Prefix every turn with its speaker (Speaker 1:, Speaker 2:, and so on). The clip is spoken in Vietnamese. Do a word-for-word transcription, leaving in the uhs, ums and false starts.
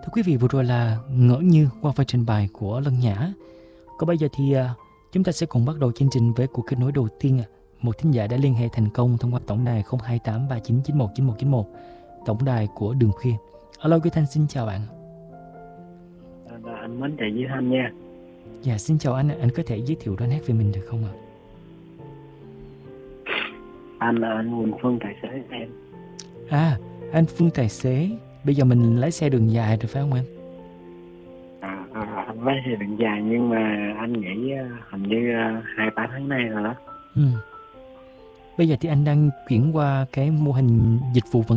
Speaker 1: Thưa quý vị, vừa rồi là Ngỡ Như qua phần trình bày của Lân Nhã. Còn bây giờ thì à, chúng ta sẽ cùng bắt đầu chương trình với cuộc kết nối đầu tiên. ạ. Một thính giả đã liên hệ thành công thông qua tổng đài không hai tám ba chín chín một chín một chín một, tổng đài của Đường Khuya. Alo, Quý Thanh xin chào bạn.
Speaker 2: À, anh mến chào Duy Thanh nha.
Speaker 1: Dạ, xin chào anh. Anh có thể giới thiệu rõ nét về mình được không ạ?
Speaker 2: Anh là anh Quỳnh Phương, tài xế em.
Speaker 1: À, anh Phương tài xế. Bây giờ mình lái xe đường dài rồi phải không em?
Speaker 2: À, à, anh lái xe đường dài nhưng mà anh nghĩ uh, hình như uh, hai ba tháng nay rồi đó.
Speaker 1: Ừ. Bây giờ thì anh đang chuyển qua cái mô hình dịch vụ vận